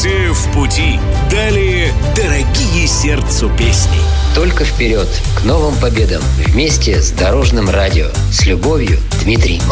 Будьте в пути. Далее дорогие сердцу песни. Только вперед, к новым победам. Вместе с Дорожным радио. С любовью, Дмитрий Мороз.